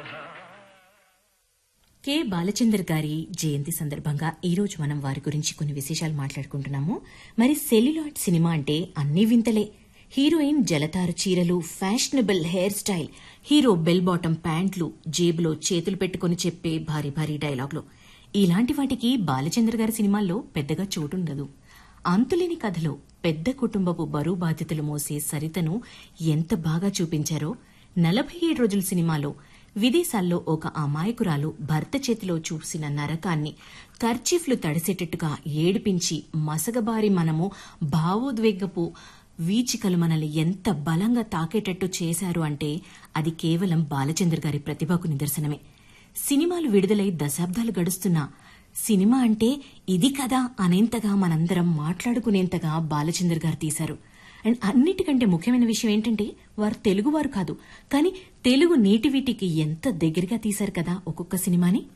K Balachander గారి జయంతి సందర్భంగా ఈ రోజు మనం వారి గురించి కొన్ని విశేషాలు మాట్లాడుకుంటున్నాము. మరి సెల్యులాయిడ్ సినిమా అంటే అన్ని వింతలే. హీరోయిన్ జలతారు చీరలు, fashionable hair style, hero bell bottom ప్యాంట్లు, జేబులో చేతులు పెట్టుకుని చెప్పే భారీ భారీ డైలాగులు, ఇలాంటి వాటికి బాలచందర్ గారి సినిమాల్లో పెద్దగా చోటుండదు. అంతులేని కథలో పెద్ద కుటుంబపు బరువు బాధ్యతలు మోసే సరితను ఎంత బాగా చూపించారో 47 రోజుల సినిమాలో విదేశాల్లో ఒక అమాయకురాలు భర్త చేతిలో చూసిన నరకాన్ని కర్చీఫ్లు తడిసేటట్టుగా ఏడిపించి మసగబారి మనము భావోద్వేగపు వీచికలు మనల్ని ఎంత బలంగా తాకేటట్టు చేశారు అంటే అది కేవలం బాలచందర్ గారి ప్రతిభకు నిదర్శనమే. సినిమాలు విడుదలై దశాబ్దాలు గడుస్తున్నా సినిమా అంటే ఇది కదా అనేంతగా మనందరం మాట్లాడుకునేంతగా బాలచందర్ గారు తీశారు. అండ్ అన్నిటికంటే ముఖ్యమైన విషయం ఏంటంటే వారు తెలుగువారు కాదు, కానీ తెలుగు నేటివిటీకి ఎంత దగ్గరగా తీశారు కదా ఒక్కొక్క సినిమాని.